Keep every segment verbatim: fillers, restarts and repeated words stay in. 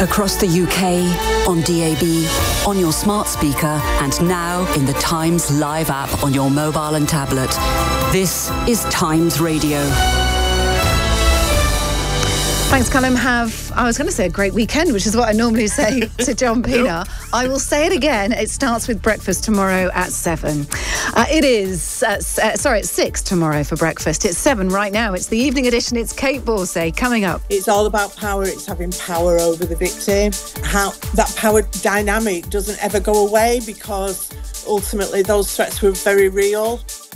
Across the U K, on D A B, on your smart speaker, and now in the Times Live app on your mobile and tablet. This is Times Radio. Thanks, Callum. Have, I was going to say a great weekend, which is what I normally say to John Pienaar. I will say it again. It starts with breakfast tomorrow at seven. Uh, it is, uh, uh, sorry, it's six tomorrow for breakfast. It's seven right now. It's the evening edition. It's Kate Borsay coming up. It's all about power. It's having power over the victim. How that power dynamic doesn't ever go away, because ultimately those threats were very real.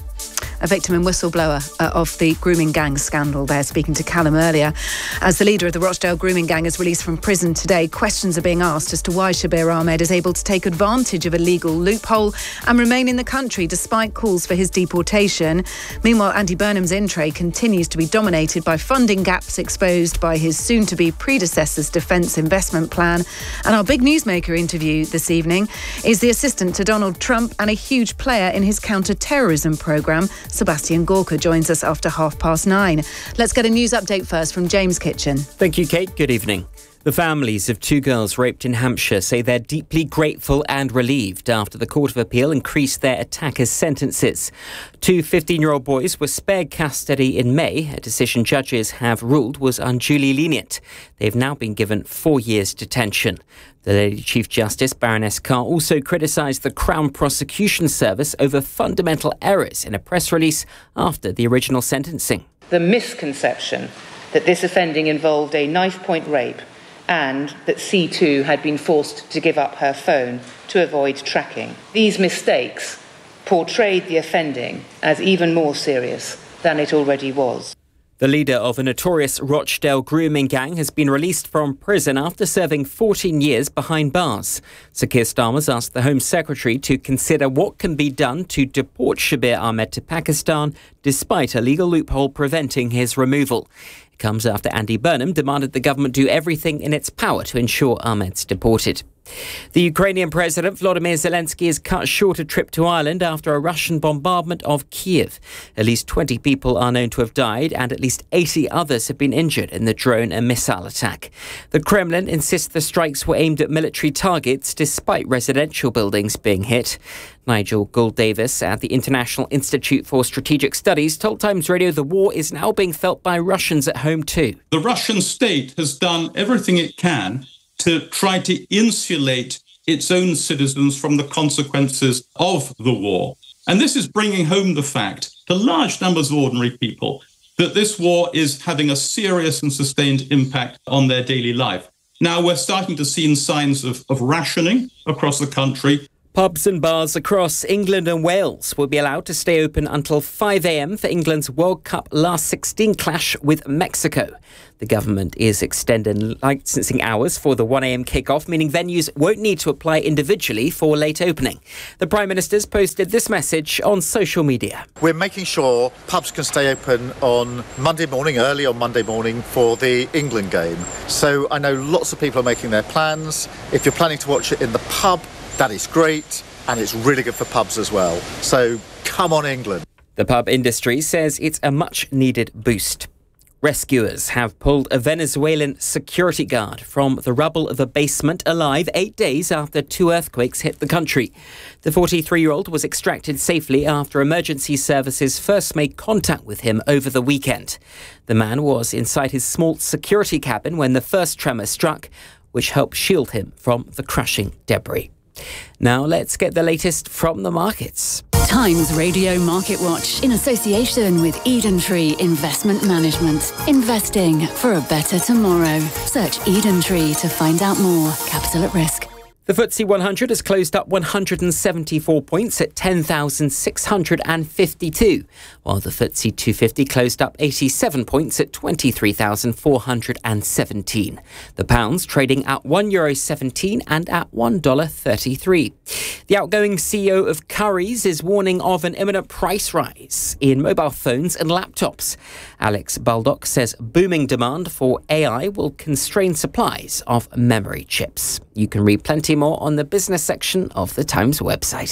A victim and whistleblower uh, of the grooming gang scandal there, speaking to Callum earlier. As the leader of the Rochdale grooming gang is released from prison today, questions are being asked as to why Shabir Ahmed is able to take advantage of a legal loophole and remain in the country despite calls for his deportation. Meanwhile, Andy Burnham's in-tray continues to be dominated by funding gaps exposed by his soon-to-be predecessor's defence investment plan. And our big newsmaker interview this evening is the assistant to Donald Trump and a huge player in his counter-terrorism programme. Sebastian Gorka joins us after half past nine. Let's get a news update first from James Kitchen. Thank you, Kate. Good evening. The families of two girls raped in Hampshire say they're deeply grateful and relieved after the Court of Appeal increased their attackers' sentences. Two fifteen-year-old boys were spared custody in May, a decision judges have ruled was unduly lenient. They've now been given four years detention. The Lady Chief Justice, Baroness Carr, also criticised the Crown Prosecution Service over fundamental errors in a press release after the original sentencing. The misconception that this offending involved a knife-point rape and that C two had been forced to give up her phone to avoid tracking. These mistakes portrayed the offending as even more serious than it already was. The leader of a notorious Rochdale grooming gang has been released from prison after serving fourteen years behind bars. Sir Keir Starmer's asked the Home Secretary to consider what can be done to deport Shabir Ahmed to Pakistan, despite a legal loophole preventing his removal. It comes after Andy Burnham demanded the government do everything in its power to ensure Ahmed's deported. The Ukrainian President Volodymyr Zelensky has cut short a trip to Ireland after a Russian bombardment of Kyiv. At least twenty people are known to have died and at least eighty others have been injured in the drone and missile attack. The Kremlin insists the strikes were aimed at military targets despite residential buildings being hit. Nigel Gould-Davis at the International Institute for Strategic Studies told Times Radio the war is now being felt by Russians at home too. The Russian state has done everything it can to try to insulate its own citizens from the consequences of the war. And this is bringing home the fact to large numbers of ordinary people that this war is having a serious and sustained impact on their daily life. Now we're starting to see signs of, of rationing across the country. Pubs and bars across England and Wales will be allowed to stay open until five a.m. for England's World Cup last sixteen clash with Mexico. The government is extending licensing hours for the one a.m. kick-off, meaning venues won't need to apply individually for late opening. The Prime Minister's posted this message on social media. We're making sure pubs can stay open on Monday morning, early on Monday morning for the England game. So I know lots of people are making their plans. If you're planning to watch it in the pub, that is great, and it's really good for pubs as well. So come on, England. The pub industry says it's a much-needed boost. Rescuers have pulled a Venezuelan security guard from the rubble of a basement alive eight days after two earthquakes hit the country. The forty-three-year-old was extracted safely after emergency services first made contact with him over the weekend. The man was inside his small security cabin when the first tremor struck, which helped shield him from the crushing debris. Now let's get the latest from the markets. Times Radio Market Watch in association with Eden Tree Investment Management. Investing for a better tomorrow. Search Eden Tree to find out more. Capital at risk. The F T S E one hundred has closed up one hundred seventy-four points at ten thousand six hundred fifty-two, while the F T S E two fifty closed up eighty-seven points at twenty-three thousand four hundred seventeen. The pound's trading at one euro seventeen and at one dollar thirty-three. The outgoing C E O of Currys is warning of an imminent price rise in mobile phones and laptops. Alex Baldock says booming demand for A I will constrain supplies of memory chips. You can read plenty more on the business section of the Times website.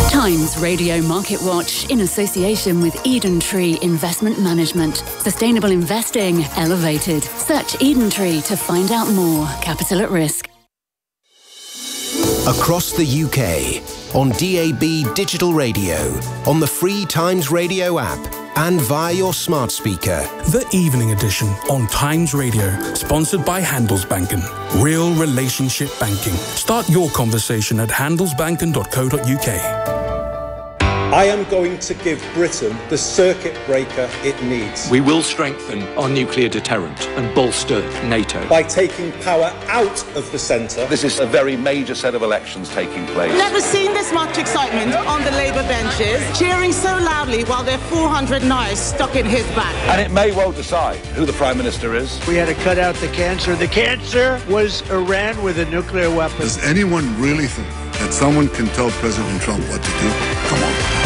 Times Radio Market Watch in association with Eden Tree Investment Management. Sustainable investing elevated. Search Eden Tree to find out more. Capital at risk. Across the U K, on D A B digital radio, on the free Times Radio app, and via your smart speaker. The Evening Edition on Times Radio, sponsored by Handelsbanken. Real relationship banking. Start your conversation at handelsbanken dot co dot uk. I am going to give Britain the circuit breaker it needs. We will strengthen our nuclear deterrent and bolster NATO. By taking power out of the centre. This is a very major set of elections taking place. Never seen this much excitement on the Labour benches, cheering so loudly while there are four hundred knives stuck in his back. And it may well decide who the Prime Minister is. We had to cut out the cancer. The cancer was Iran with a nuclear weapon. Does anyone really think that someone can tell President Trump what to do? Come on.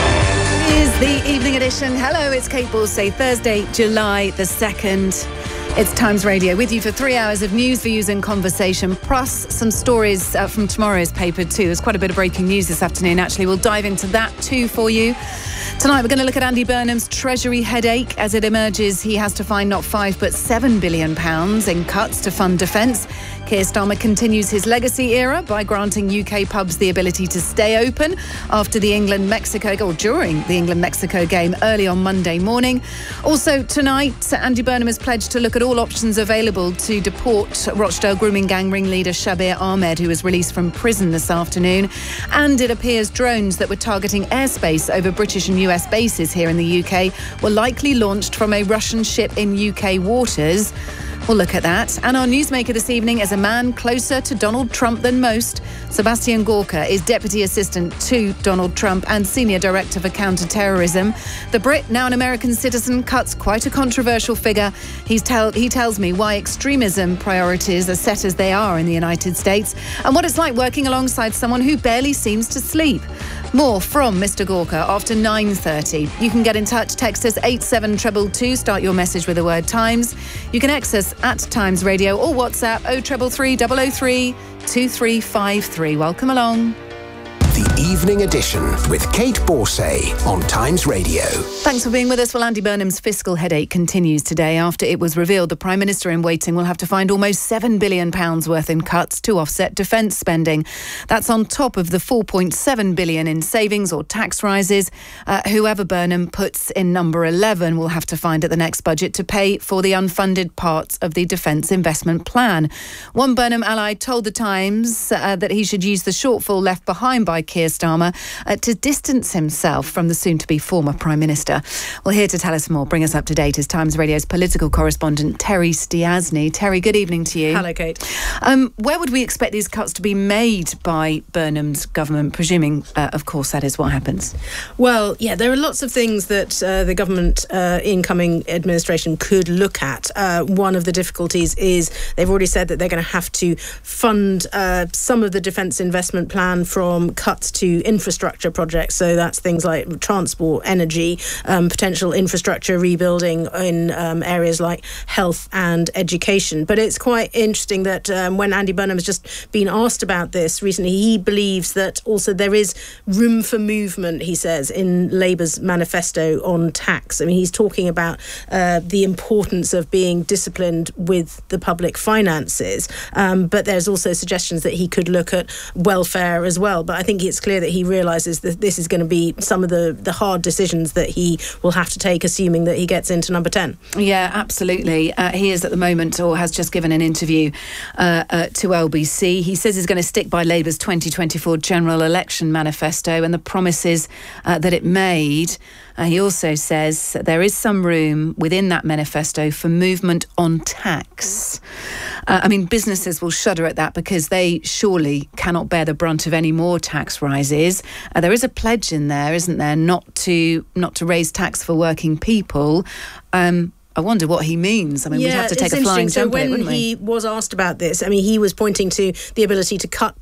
Is the Evening Edition. Hello, it's Kate Borsay, Thursday, July the second. It's Times Radio with you for three hours of news, views and conversation, plus some stories uh, from tomorrow's paper too. There's quite a bit of breaking news this afternoon, actually. We'll dive into that too for you. Tonight, we're going to look at Andy Burnham's Treasury headache. As it emerges, he has to find not five but seven billion pounds in cuts to fund defence. Keir Starmer continues his legacy era by granting U K pubs the ability to stay open after the England-Mexico, or during the England-Mexico game early on Monday morning. Also tonight, Andy Burnham has pledged to look at all options available to deport Rochdale grooming gang ringleader Shabir Ahmed, who was released from prison this afternoon. And it appears drones that were targeting airspace over British and U S bases here in the U K were likely launched from a Russian ship in U K waters. We'll look at that. And our newsmaker this evening is a man closer to Donald Trump than most. Sebastian Gorka is Deputy Assistant to Donald Trump and Senior Director for Counter-Terrorism. The Brit, now an American citizen, cuts quite a controversial figure. He's tell, he tells me why extremism priorities are set as they are in the United States and what it's like working alongside someone who barely seems to sleep. More from Mister Gorka after nine thirty. You can get in touch, text us eight seven two two two, start your message with the word Times. You can X us at Times Radio or WhatsApp oh three three three, double oh three, two three five three. Welcome along. The Evening Edition with Kate Borsay on Times Radio. Thanks for being with us. Well, Andy Burnham's fiscal headache continues today after it was revealed the Prime Minister in waiting will have to find almost seven billion pounds worth in cuts to offset defence spending. That's on top of the four point seven billion pounds in savings or tax rises. Uh, whoever Burnham puts in number eleven will have to find at the next budget to pay for the unfunded parts of the defence investment plan. One Burnham ally told The Times uh, that he should use the shortfall left behind by Keir Starmer uh, to distance himself from the soon-to-be former Prime Minister. Well, here to tell us more, bring us up to date, is Times Radio's political correspondent Terry Stiasny. Terry, good evening to you. Hello, Kate. Um, where would we expect these cuts to be made by Burnham's government, presuming, uh, of course, that is what happens? Well, yeah, there are lots of things that uh, the government uh, incoming administration could look at. Uh, one of the difficulties is they've already said that they're going to have to fund uh, some of the defence investment plan from cuts to infrastructure projects. So that's things like transport, energy, um, potential infrastructure rebuilding in um, areas like health and education. But it's quite interesting that um, when Andy Burnham has just been asked about this recently, he believes that also there is room for movement, he says, in Labour's manifesto on tax. I mean, he's talking about uh, the importance of being disciplined with the public finances. Um, but there's also suggestions that he could look at welfare as well. But I think it's clear that he realises that this is going to be some of the, the hard decisions that he will have to take, assuming that he gets into number ten. Yeah, absolutely. Uh, he is at the moment, or has just given an interview uh, uh, to L B C. He says he's going to stick by Labour's twenty twenty-four general election manifesto and the promises uh, that it made. Uh, he also says there is some room within that manifesto for movement on tax. Uh, I mean, businesses will shudder at that because they surely cannot bear the brunt of any more tax rises. Uh, there is a pledge in there, isn't there, not to not to raise tax for working people. Um, I wonder what he means. I mean, yeah, we'd have to take a flying so jump at it, when wouldn't we? he was asked about this, I mean, he was pointing to the ability to cut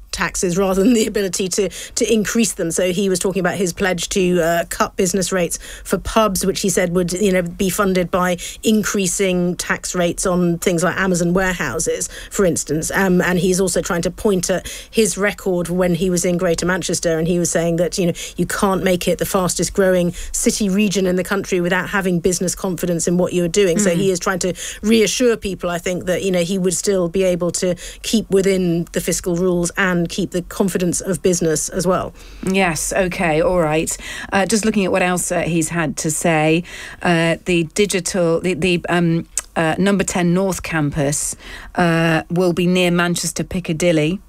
taxes rather than the ability to to increase them. So he was talking about his pledge to uh, cut business rates for pubs, which he said would, you know, be funded by increasing tax rates on things like Amazon warehouses, for instance. Um, and he's also trying to point at his record when he was in Greater Manchester, and he was saying that, you know, you can't make it the fastest growing city region in the country without having business confidence in what you're doing. Mm. So he is trying to reassure people, I think, that, you know, he would still be able to keep within the fiscal rules and keep the confidence of business as well. Yes, OK, all right. Uh, just looking at what else uh, he's had to say, uh, the digital, the, the um, uh, number ten North campus uh, will be near Manchester Piccadilly.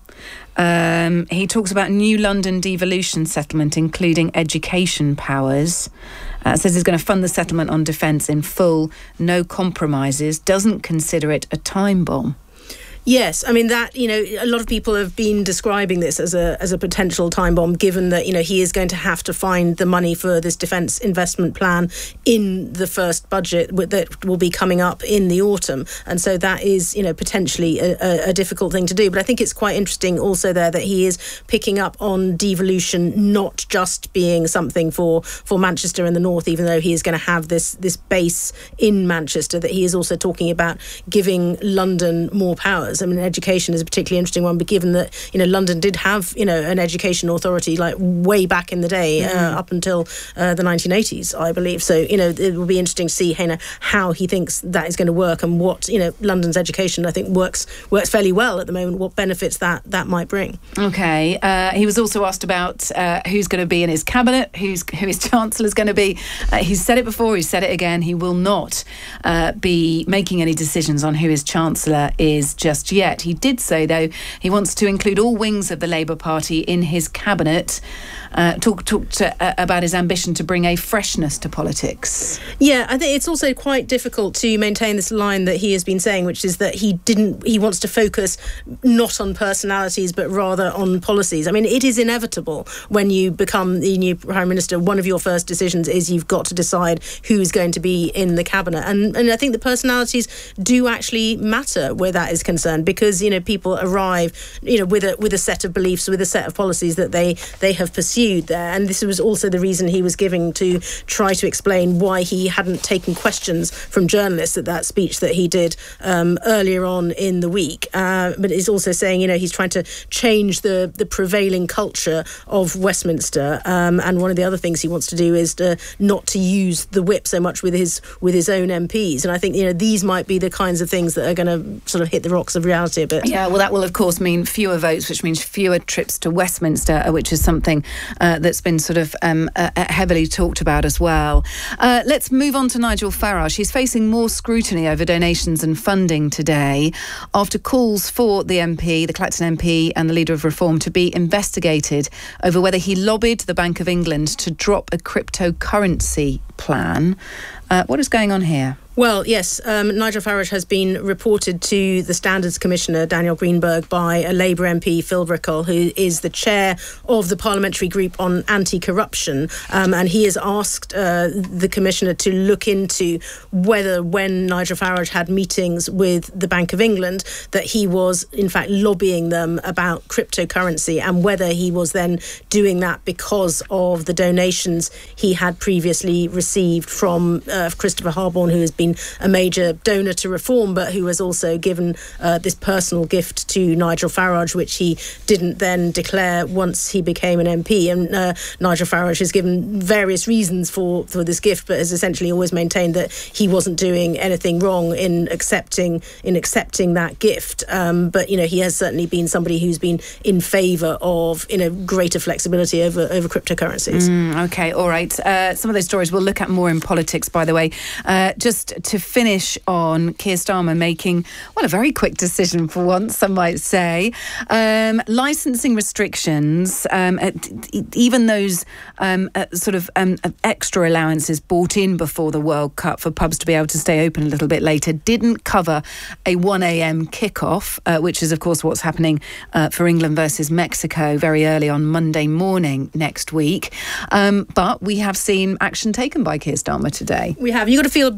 Um, he talks about new London devolution settlement, including education powers. Uh, says he's going to fund the settlement on defence in full, no compromises, doesn't consider it a time bomb. Yes, I mean that, you know, a lot of people have been describing this as a as a potential time bomb, given that, you know, he is going to have to find the money for this defence investment plan in the first budget that will be coming up in the autumn. And so that is, you know, potentially a, a difficult thing to do. But I think it's quite interesting also there that he is picking up on devolution not just being something for, for Manchester and the North, even though he is going to have this, this base in Manchester, that he is also talking about giving London more powers. I mean, education is a particularly interesting one, but given that, you know, London did have, you know, an education authority like way back in the day, mm. uh, up until uh, the nineteen eighties, I believe. So, you know, it will be interesting to see, you know, how he thinks that is going to work and what, you know, London's education, I think, works works fairly well at the moment, what benefits that that might bring. OK. Uh, he was also asked about uh, who's going to be in his cabinet, who's who his Chancellor's going to be. Uh, he's said it before, he's said it again. He will not uh, be making any decisions on who his Chancellor is just yet. He did say, though, he wants to include all wings of the Labour Party in his cabinet. Uh, talk, talked uh, about his ambition to bring a freshness to politics. Yeah, I think it's also quite difficult to maintain this line that he has been saying, which is that he didn't. He wants to focus not on personalities but rather on policies. I mean, it is inevitable when you become the new Prime Minister. One of your first decisions is you've got to decide who's going to be in the cabinet, and and I think the personalities do actually matter where that is concerned, because, you know, people arrive, you know, with a with a set of beliefs, with a set of policies that they they have pursued there. And this was also the reason he was giving to try to explain why he hadn't taken questions from journalists at that speech that he did um, earlier on in the week. Uh, but he's also saying, you know, he's trying to change the the prevailing culture of Westminster. Um, and one of the other things he wants to do is to not to use the whip so much with his with his own M Ps. And I think, you know, these might be the kinds of things that are going to sort of hit the rocks of reality a bit. Yeah, well, that will, of course, mean fewer votes, which means fewer trips to Westminster, which is something uh, that's been sort of um, uh, heavily talked about as well. Uh, let's move on to Nigel Farage. He's facing more scrutiny over donations and funding today after calls for the M P, the Clacton M P and the leader of Reform to be investigated over whether he lobbied the Bank of England to drop a cryptocurrency plan. Uh, what is going on here? Well, yes, um, Nigel Farage has been reported to the Standards Commissioner, Daniel Greenberg, by a Labour M P, Phil Brickell, who is the chair of the parliamentary group on anti-corruption. Um, and he has asked uh, the Commissioner to look into whether, when Nigel Farage had meetings with the Bank of England, that he was, in fact, lobbying them about cryptocurrency, and whether he was then doing that because of the donations he had previously received from uh, Christopher Harborne, who has been a major donor to Reform, but who has also given uh, this personal gift to Nigel Farage, which he didn't then declare once he became an M P. And uh, Nigel Farage has given various reasons for, for this gift, but has essentially always maintained that he wasn't doing anything wrong in accepting in accepting that gift. Um, but, you know, he has certainly been somebody who's been in favour of, you know, greater flexibility over, over cryptocurrencies. Mm, OK, all right. Uh, some of those stories we'll look at more in politics, by the way. Uh, just to finish on Keir Starmer making, well, a very quick decision for once, some might say. Um, licensing restrictions, um, even those um, uh, sort of um, extra allowances bought in before the World Cup for pubs to be able to stay open a little bit later, didn't cover a one a.m. kickoff, uh, which is, of course, what's happening uh, for England versus Mexico very early on Monday morning next week. Um, but we have seen action taken by Keir Starmer today. We have. You've got to feel a bit sorry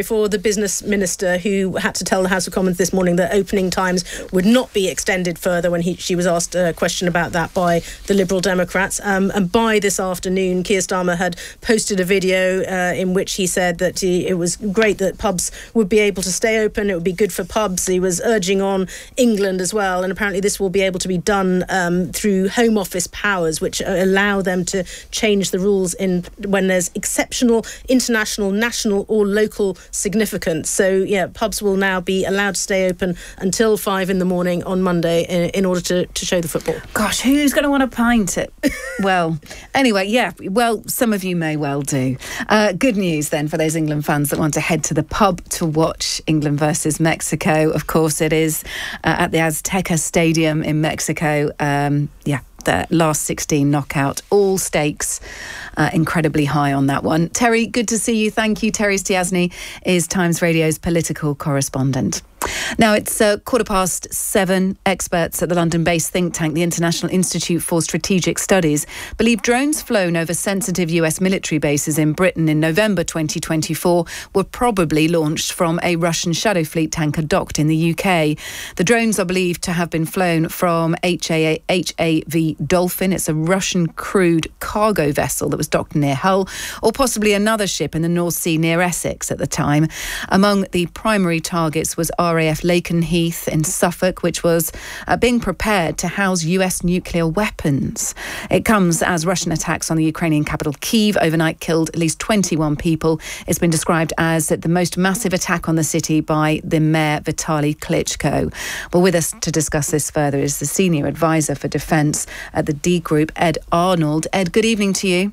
sorry for the business minister who had to tell the House of Commons this morning that opening times would not be extended further when he, she was asked a question about that by the Liberal Democrats. Um, and by this afternoon, Keir Starmer had posted a video uh, in which he said that he, it was great that pubs would be able to stay open. It would be good for pubs. He was urging on England as well. And apparently this will be able to be done um, through Home Office powers, which allow them to change the rules in when there's exceptional international, national or local significance. So, yeah, pubs will now be allowed to stay open until five in the morning on Monday in, in order to, to show the football. Gosh, who's going to want to pint it? Well, anyway, yeah, well, some of you may well do. Uh, good news then for those England fans that want to head to the pub to watch England versus Mexico. Of course, it is uh, at the Azteca Stadium in Mexico. Um, yeah. The last sixteen knockout, all stakes uh, incredibly high on that one. Terry, good to see you. Thank you. Terry Stiasny is Times Radio's political correspondent. Now it's uh, quarter past seven. Experts at the London-based think tank, the International Institute for Strategic Studies, believe drones flown over sensitive U S military bases in Britain in November twenty twenty-four were probably launched from a Russian Shadow Fleet tanker docked in the U K. The drones are believed to have been flown from H A V Dolphin. It's a Russian crewed cargo vessel that was docked near Hull, or possibly another ship in the North Sea near Essex at the time. Among the primary targets was R A F Lakenheath in Suffolk, which was uh, being prepared to house U S nuclear weapons. It comes as Russian attacks on the Ukrainian capital Kyiv overnight killed at least twenty-one people. It's been described as the most massive attack on the city by the mayor Vitaly Klitschko. Well, with us to discuss this further is the Senior Advisor for Defence at the D Group, Ed Arnold. Ed, good evening to you.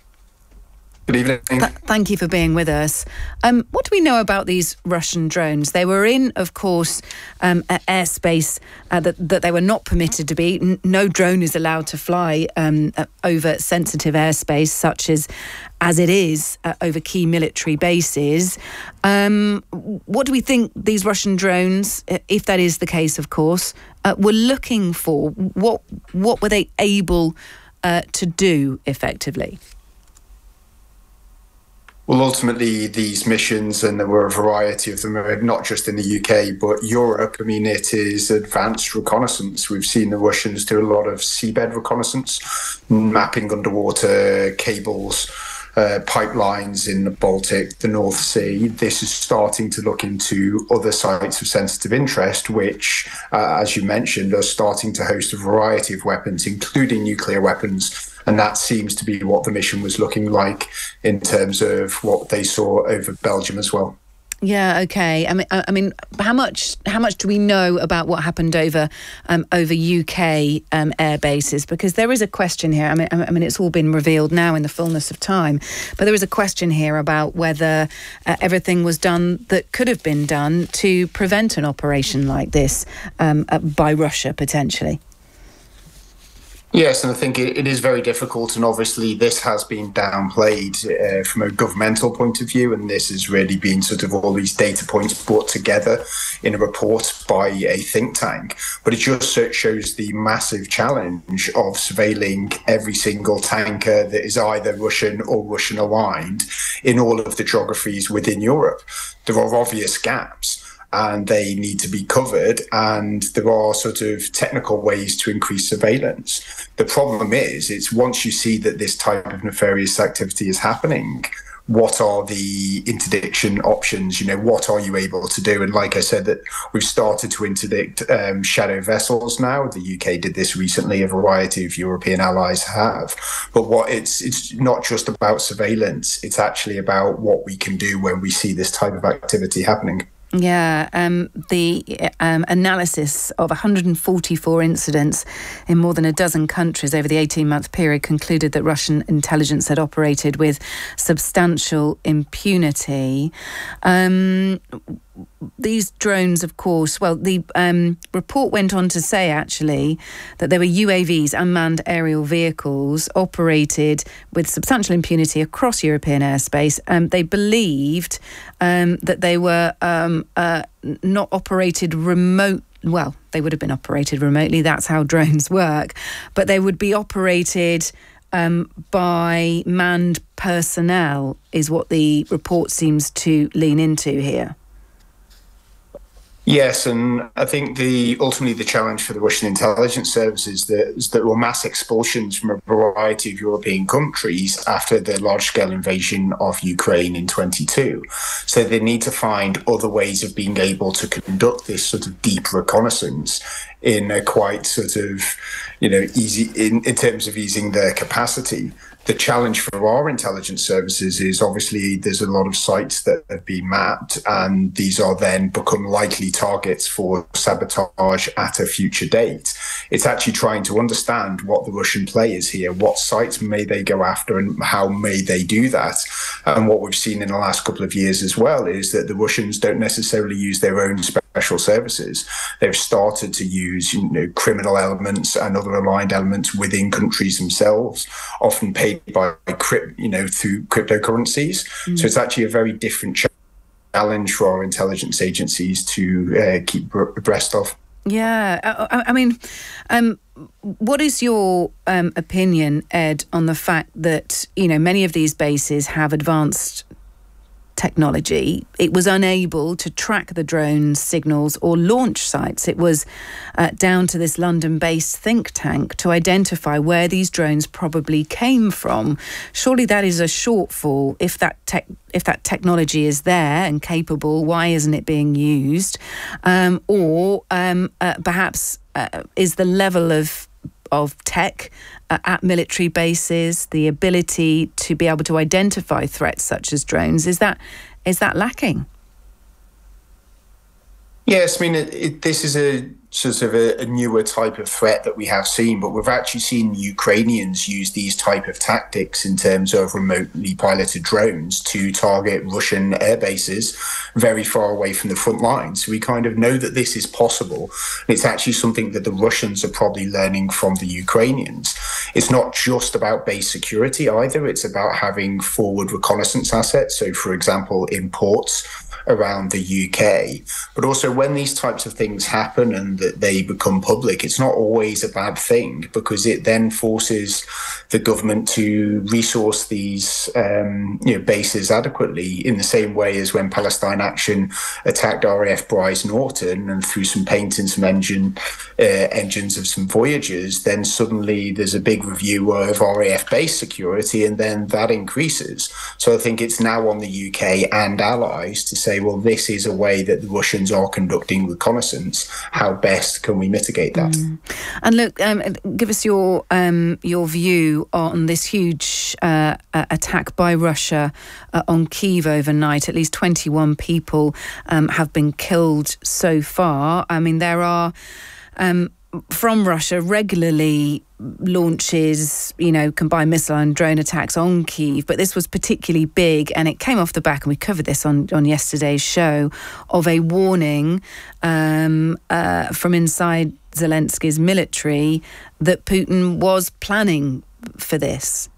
Good evening. Th- thank you for being with us. Um, what do we know about these Russian drones? They were in, of course, um, airspace uh, that, that they were not permitted to be. N- no drone is allowed to fly um, uh, over sensitive airspace, such as as it is uh, over key military bases. Um, what do we think these Russian drones, if that is the case, of course, uh, were looking for? What what were they able uh, to do effectively? Well, ultimately, these missions, and there were a variety of them, are not just in the U K, but Europe. I mean, it is advanced reconnaissance. We've seen the Russians do a lot of seabed reconnaissance, mapping underwater cables, uh, pipelines in the Baltic, the North Sea. This is starting to look into other sites of sensitive interest, which, uh, as you mentioned, are starting to host a variety of weapons, including nuclear weapons. And that seems to be what the mission was looking like in terms of what they saw over Belgium as well. Yeah, okay. I mean, I mean, how much how much do we know about what happened over um, over U K um, air bases? Because there is a question here. I mean, I mean, it's all been revealed now in the fullness of time, but there is a question here about whether uh, everything was done that could have been done to prevent an operation like this um, uh, by Russia potentially. Yes, and I think it, it is very difficult, and obviously this has been downplayed uh, from a governmental point of view, and this has really been sort of all these data points brought together in a report by a think tank. But it just shows the massive challenge of surveilling every single tanker that is either Russian or Russian aligned in all of the geographies within Europe. There are obvious gaps, and they need to be covered, and there are sort of technical ways to increase surveillance. The problem is, it's once you see that this type of nefarious activity is happening, what are the interdiction options? You know, what are you able to do? And like I said, that we've started to interdict um, shadow vessels now. The U K did this recently, a variety of European allies have. But what it's it's not just about surveillance, it's actually about what we can do when we see this type of activity happening. Yeah, um, the um, analysis of one hundred forty-four incidents in more than a dozen countries over the eighteen-month period concluded that Russian intelligence had operated with substantial impunity. Um, these drones, of course, well, the um, report went on to say, actually, that there were U A Vs, unmanned aerial vehicles, operated with substantial impunity across European airspace. Um, they believed um, that they were um, uh, not operated remote. Well, they would have been operated remotely. That's how drones work. But they would be operated um, by manned personnel is what the report seems to lean into here. Yes, and I think the ultimately the challenge for the Russian intelligence services that, is that there were mass expulsions from a variety of European countries after the large-scale invasion of Ukraine in twenty-two. So they need to find other ways of being able to conduct this sort of deep reconnaissance in a quite sort of, you know, easy in, in terms of easing their capacity. The challenge for our intelligence services is obviously there's a lot of sites that have been mapped, and these are then become likely targets for sabotage at a future date. It's actually trying to understand what the Russian play is here, what sites may they go after and how may they do that. And what we've seen in the last couple of years as well is that the Russians don't necessarily use their own special services. They've started to use, you know, criminal elements and other aligned elements within countries themselves, often paid by crypt, you know, through cryptocurrencies. Mm. So it's actually a very different challenge for our intelligence agencies to uh, keep abreast of. Yeah, I, I mean, um, what is your um, opinion, Ed, on the fact that, you know, many of these bases have advanced technology? It was unable to track the drones, signals or launch sites. It was uh, down to this London-based think tank to identify where these drones probably came from. Surely that is a shortfall. If that tech, if that technology is there and capable, why isn't it being used? Um, or um, uh, perhaps uh, is the level of of tech uh, at military bases, the ability to be able to identify threats such as drones, is that is that lacking? Yes, I mean, it, it, this is a sort of a, a newer type of threat that we have seen, but we've actually seen Ukrainians use these type of tactics in terms of remotely piloted drones to target Russian air bases very far away from the front lines. So we kind of know that this is possible. It's actually something that the Russians are probably learning from the Ukrainians. It's not just about base security either. It's about having forward reconnaissance assets. So, for example, in ports around the U K, but also when these types of things happen and that they become public, it's not always a bad thing, because it then forces the government to resource these um, you know, bases adequately, in the same way as when Palestine Action attacked R A F Bryce Norton and threw some paint in some engine uh, engines of some Voyagers, then suddenly there's a big review of R A F base security, and then that increases. So I think it's now on the U K and allies to say, well, this is a way that the Russians are conducting reconnaissance. How best can we mitigate that? Mm. And look, um, give us your um, your view on this huge uh, attack by Russia uh, on Kyiv overnight. At least twenty-one people um, have been killed so far. I mean, there are um, from Russia regularly launches, you know, combined missile and drone attacks on Kyiv, but this was particularly big, and it came off the back, and we covered this on, on yesterday's show, of a warning um, uh, from inside Zelensky's military that Putin was planning for this.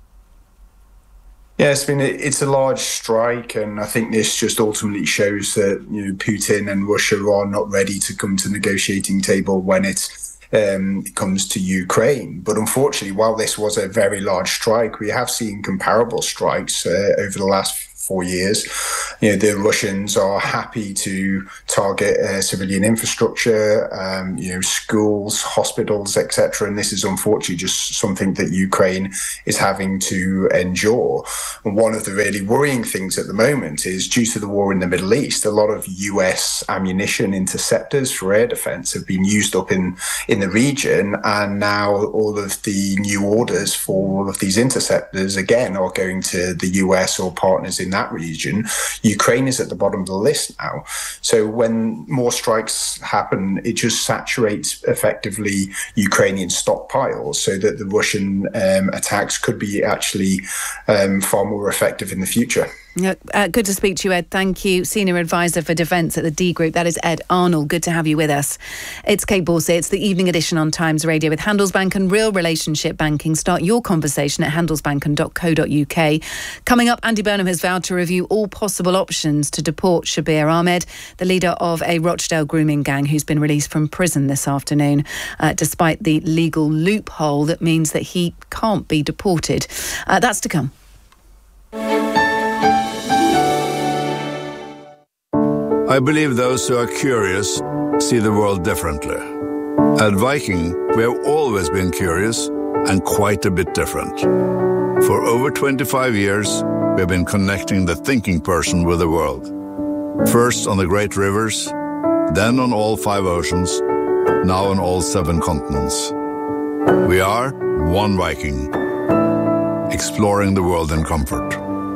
Yes, I mean, it's a large strike, and I think this just ultimately shows that, you know, Putin and Russia are not ready to come to the negotiating table when it's Um, it comes to Ukraine. But unfortunately, while this was a very large strike, we have seen comparable strikes uh, over the last four years. You know, the Russians are happy to target uh, civilian infrastructure, um, you know, schools, hospitals, et cetera. And this is unfortunately just something that Ukraine is having to endure. And one of the really worrying things at the moment is, due to the war in the Middle East, a lot of U S ammunition interceptors for air defense have been used up in, in the region. And now all of the new orders for all of these interceptors, again, are going to the U S or partners in that that region. Ukraine is at the bottom of the list now. So when more strikes happen, it just saturates effectively Ukrainian stockpiles, so that the Russian um, attacks could be actually um, far more effective in the future. Yeah, uh, good to speak to you, Ed. Thank you. Senior Advisor for Defence at the D Group. That is Ed Arnold. Good to have you with us. It's Kate Borsey. It's the evening edition on Times Radio with Handelsbanken Real Relationship Banking. Start your conversation at handelsbanken dot co dot uk. Coming up, Andy Burnham has vowed to review all possible options to deport Shabir Ahmed, the leader of a Rochdale grooming gang who's been released from prison this afternoon, uh, despite the legal loophole that means that he can't be deported. Uh, that's to come. I believe those who are curious see the world differently. At Viking, we have always been curious and quite a bit different. For over twenty-five years, we have been connecting the thinking person with the world. First on the great rivers, then on all five oceans, now on all seven continents. We are one Viking, exploring the world in comfort.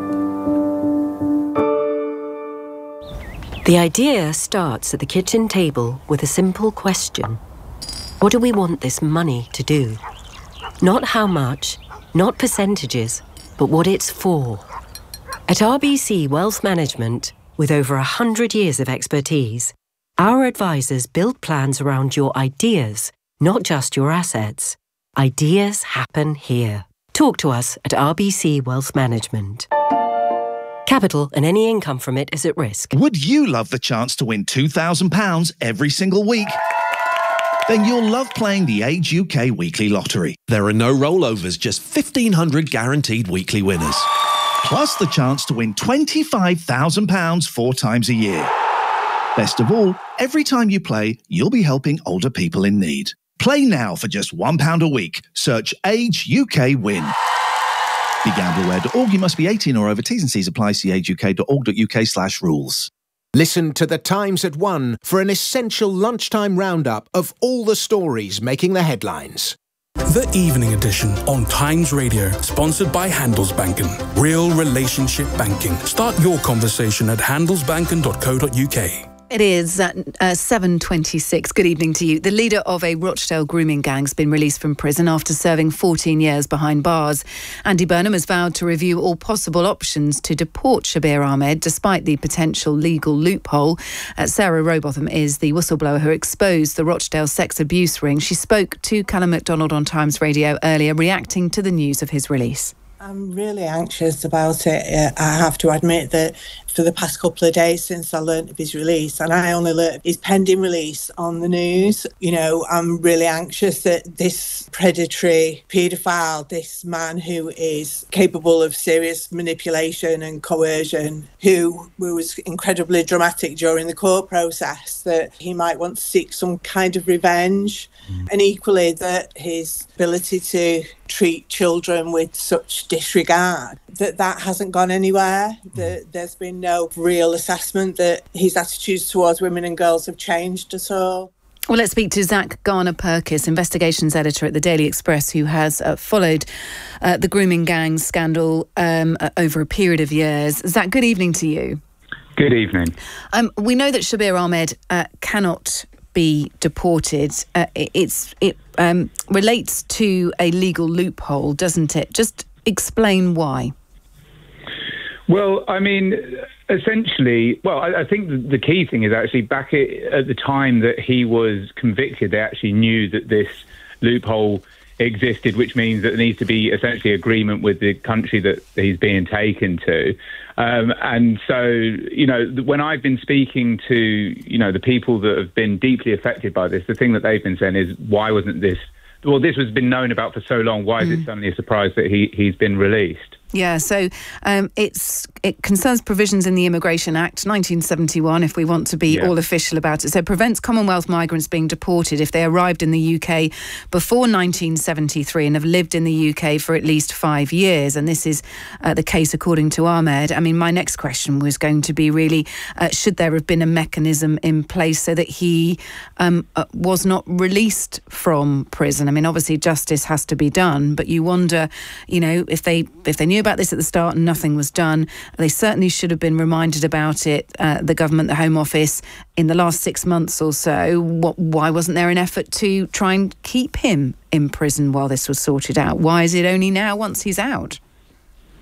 The idea starts at the kitchen table with a simple question. What do we want this money to do? Not how much, not percentages, but what it's for. At R B C Wealth Management, with over a hundred years of expertise, our advisors build plans around your ideas, not just your assets. Ideas happen here. Talk to us at R B C Wealth Management. Capital and any income from it is at risk. Would you love the chance to win two thousand pounds every single week? Then you'll love playing the Age U K Weekly Lottery. There are no rollovers, just fifteen hundred guaranteed weekly winners. Plus the chance to win twenty-five thousand pounds four times a year. Best of all, every time you play, you'll be helping older people in need. Play now for just one pound a week. Search Age U K Win. Be gamble aware dot org. You must be eighteen or over. T's and C's apply. See age u k dot org dot u k slash rules. Listen to The Times at one for an essential lunchtime roundup of all the stories making the headlines. The Evening Edition on Times Radio, sponsored by Handelsbanken. Real relationship banking. Start your conversation at handelsbanken dot co dot uk. It is at uh, seven twenty-six. Good evening to you. The leader of a Rochdale grooming gang has been released from prison after serving fourteen years behind bars. Andy Burnham has vowed to review all possible options to deport Shabir Ahmed, despite the potential legal loophole. Uh, Sarah Rowbotham is the whistleblower who exposed the Rochdale sex abuse ring. She spoke to Callum MacDonald on Times Radio earlier, reacting to the news of his release. I'm really anxious about it. Uh, I have to admit that for the past couple of days since I learnt of his release, and I only learnt his pending release on the news, you know, I'm really anxious that this predatory paedophile, this man who is capable of serious manipulation and coercion, who was incredibly dramatic during the court process, that he might want to seek some kind of revenge. And equally that his ability to treat children with such disregard, that that hasn't gone anywhere, that there's been no real assessment that his attitudes towards women and girls have changed at all. Well, let's speak to Zach Garner-Purkis, investigations editor at the Daily Express, who has uh, followed uh, the grooming gang scandal um, uh, over a period of years. Zach, good evening to you. Good evening. Um, we know that Shabir Ahmed uh, cannot be deported. Uh, it's it um, relates to a legal loophole, doesn't it? Just explain why. Well, I mean, essentially, well, I, I think the key thing is actually back at, at the time that he was convicted, they actually knew that this loophole existed, which means that there needs to be essentially agreement with the country that he's being taken to. Um, and so, you know, when I've been speaking to, you know, the people that have been deeply affected by this, the thing that they've been saying is, why wasn't this, well, this has been known about for so long. Why mm. is it suddenly a surprise that he, he's been released? Yeah, so um, it's it concerns provisions in the Immigration Act nineteen seventy-one, if we want to be yeah. all official about it. So it prevents Commonwealth migrants being deported if they arrived in the U K before nineteen seventy-three and have lived in the U K for at least five years. And this is uh, the case according to Ahmed. I mean, my next question was going to be really, uh, should there have been a mechanism in place so that he um, uh, was not released from prison? I mean, obviously justice has to be done, but you wonder, you know, if they if they knew about this at the start and nothing was done, they certainly should have been reminded about it, uh, the government, the Home Office, in the last six months or so. What, why wasn't there an effort to try and keep him in prison while this was sorted out? Why is it only now once he's out?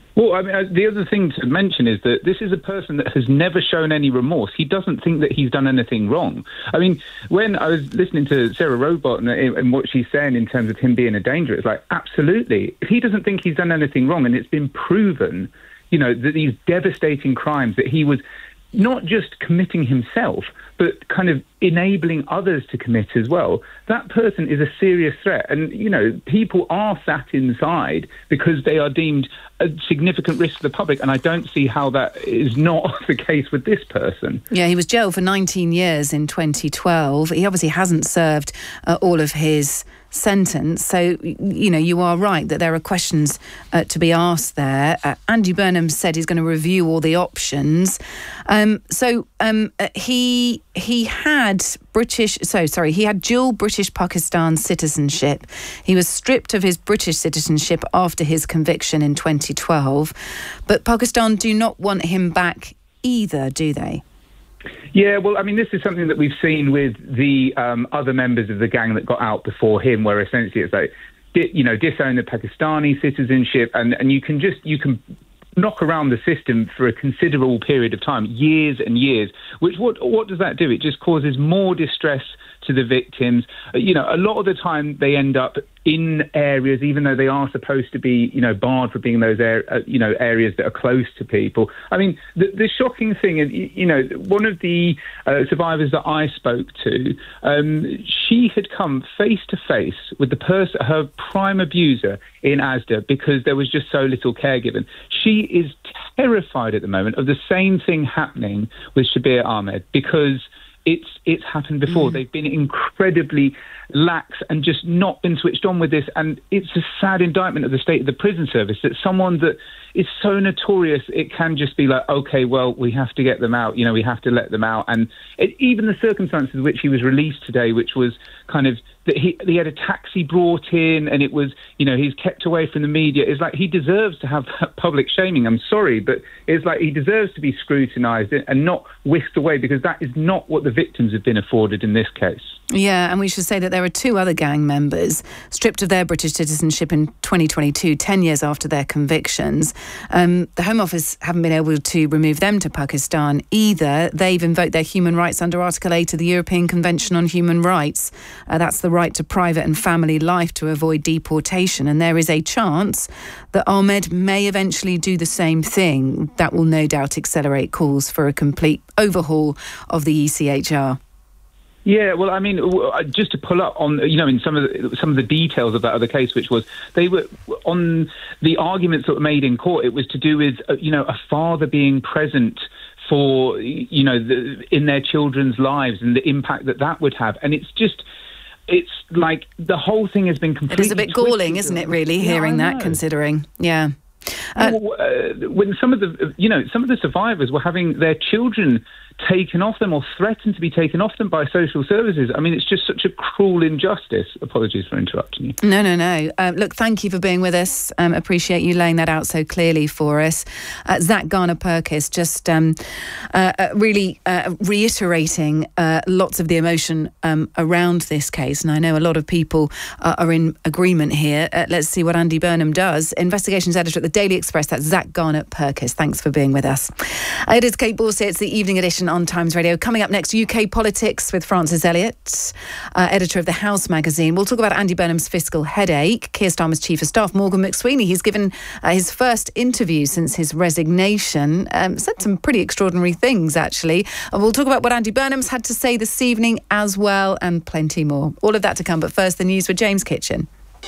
Well, I mean, uh, the other thing to mention is that this is a person that has never shown any remorse. He doesn't think that he's done anything wrong. I mean, when I was listening to Sarah Robot and, and what she's saying in terms of him being a danger, it's like, absolutely. If he doesn't think he's done anything wrong, and it's been proven, you know, that these devastating crimes that he was not just committing himself, but kind of enabling others to commit as well, that person is a serious threat. And, you know, people are sat inside because they are deemed a significant risk to the public, and I don't see how that is not the case with this person. Yeah, he was jailed for nineteen years in twenty twelve. He obviously hasn't served uh, all of his sentence. So, you know, you are right that there are questions uh, to be asked there. Uh, Andy Burnham said he's going to review all the options. Um, so um, uh, he he had British, so sorry, he had dual British Pakistan citizenship. He was stripped of his British citizenship after his conviction in twenty twelve. But Pakistan do not want him back either, do they? Yeah, well, I mean, this is something that we've seen with the um, other members of the gang that got out before him, where essentially it's like, you know, disown the Pakistani citizenship, and, and you can just, you can knock around the system for a considerable period of time, years and years, which what what does that do? It just causes more distress to the victims. You know, a lot of the time they end up in areas, even though they are supposed to be, you know, barred for being those, air, uh, you know, areas that are close to people. I mean, the, the shocking thing is, you know, one of the uh, survivors that I spoke to, um, she had come face to face with the person, her prime abuser in Asda, because there was just so little care given. She is terrified at the moment of the same thing happening with Shabir Ahmed, because It's it's happened before. Mm. They've been incredibly lax and just not been switched on with this. And it's a sad indictment of the state of the prison service that someone that is so notorious, it can just be like, OK, well, we have to get them out. You know, we have to let them out. And it, even the circumstances in which he was released today, which was kind of that he, he had a taxi brought in, and it was, you know, he's kept away from the media. It's like he deserves to have public shaming. I'm sorry, but it's like he deserves to be scrutinised and not whisked away, because that is not what the victims have been afforded in this case. Yeah, and we should say that there are two other gang members stripped of their British citizenship in twenty twenty-two, ten years after their convictions. Um, the Home Office haven't been able to remove them to Pakistan either. They've invoked their human rights under Article eight of the European Convention on Human Rights. Uh, that's the right to private and family life to avoid deportation. And there is a chance that Ahmed may eventually do the same thing. That will no doubt accelerate calls for a complete overhaul of the E C H R. Yeah, well, I mean, just to pull up on, you know, in some of the, some of the details of that other case, which was they were on the arguments that were made in court. It was to do with, you know, a father being present for, you know, the, in their children's lives and the impact that that would have. And it's just, it's like the whole thing has been completely. It is a bit galling, isn't it? Really, yeah, hearing that, considering, yeah. Uh, well, uh, when some of the, you know, some of the survivors were having their children taken off them or threatened to be taken off them by social services. I mean, it's just such a cruel injustice. Apologies for interrupting you. No, no, no. Um, look, thank you for being with us. Um, appreciate you laying that out so clearly for us. Uh, Zach Garner-Purkis just um, uh, uh, really uh, reiterating uh, lots of the emotion um, around this case. And I know a lot of people uh, are in agreement here. Uh, let's see what Andy Burnham does. Investigations editor at the Daily Express, that's Zach Garner-Purkis. Thanks for being with us. Uh, it is Kate Borsey. It's the evening edition on Times Radio. Coming up next, U K politics with Francis Elliott, uh, editor of The House magazine. We'll talk about Andy Burnham's fiscal headache. Keir Starmer's chief of staff, Morgan McSweeney, he's given uh, his first interview since his resignation. Um, said some pretty extraordinary things, actually. And we'll talk about what Andy Burnham's had to say this evening as well, and plenty more. All of that to come, but first the news with James Kitchen.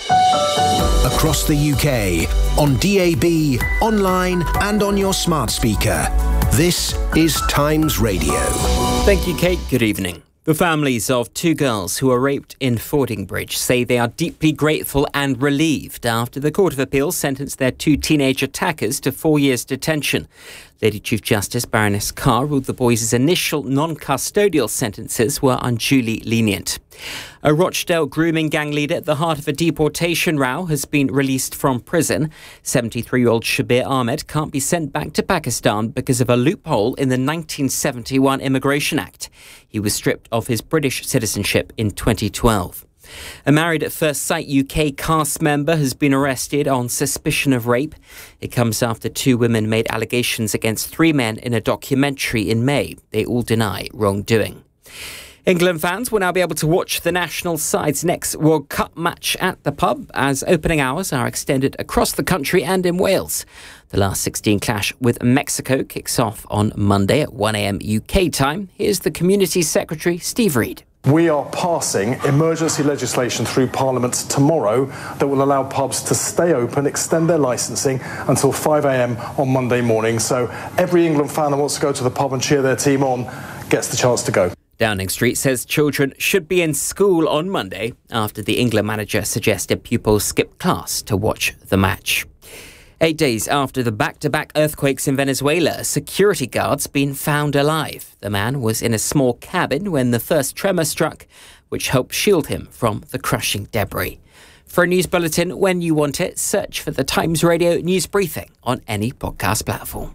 Across the U K, on D A B, online and on your smart speaker. This is Times Radio. Thank you, Kate. Good evening. The families of two girls who were raped in Fordingbridge say they are deeply grateful and relieved after the Court of Appeal sentenced their two teenage attackers to four years detention. Lady Chief Justice Baroness Carr ruled the boys' initial non-custodial sentences were unduly lenient. A Rochdale grooming gang leader at the heart of a deportation row has been released from prison. seventy-three-year-old Shabir Ahmed can't be sent back to Pakistan because of a loophole in the nineteen seventy-one Immigration Act. He was stripped of his British citizenship in twenty twelve. A Married at First Sight U K cast member has been arrested on suspicion of rape. It comes after two women made allegations against three men in a documentary in May. They all deny wrongdoing. England fans will now be able to watch the national side's next World Cup match at the pub as opening hours are extended across the country and in Wales. The last sixteen clash with Mexico kicks off on Monday at one a.m. U K time. Here's the Community Secretary, Steve Reid. We are passing emergency legislation through Parliament tomorrow that will allow pubs to stay open, extend their licensing until five a.m. on Monday morning. So every England fan that wants to go to the pub and cheer their team on gets the chance to go. Downing Street says children should be in school on Monday after the England manager suggested pupils skip class to watch the match. Eight days after the back-to-back earthquakes in Venezuela, a security guard's been found alive. The man was in a small cabin when the first tremor struck, which helped shield him from the crushing debris. For a news bulletin when you want it, search for the Times Radio News Briefing on any podcast platform.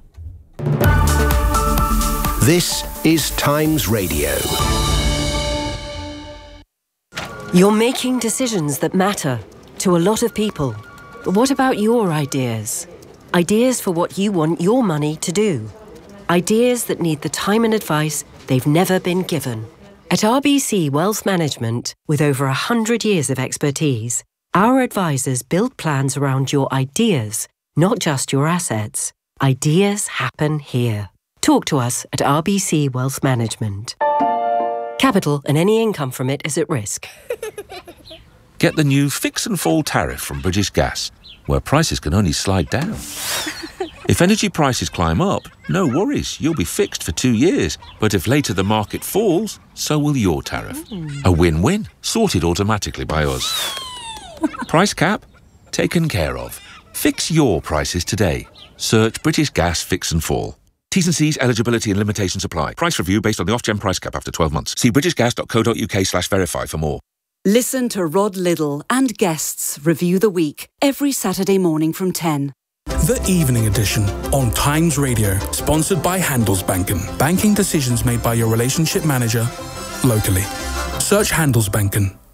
This is Times Radio. You're making decisions that matter to a lot of people. But what about your ideas? Ideas for what you want your money to do. Ideas that need the time and advice they've never been given. At R B C Wealth Management, with over one hundred years of expertise, our advisors build plans around your ideas, not just your assets. Ideas happen here. Talk to us at R B C Wealth Management. Capital and any income from it is at risk. Get the new Fix and Fall tariff from British Gas, where prices can only slide down. If energy prices climb up, no worries, you'll be fixed for two years. But if later the market falls, so will your tariff. Mm. A win-win, sorted automatically by us. Price cap? Taken care of. Fix your prices today. Search British Gas Fix and Fall. T's and C's, eligibility and limitations apply. Price review based on the off-gen price cap after twelve months. See britishgas.co.uk slash verify for more. Listen to Rod Liddle and guests review the week every Saturday morning from ten. The Evening Edition on Times Radio, sponsored by Handelsbanken. Banking decisions made by your relationship manager locally. Search Handelsbanken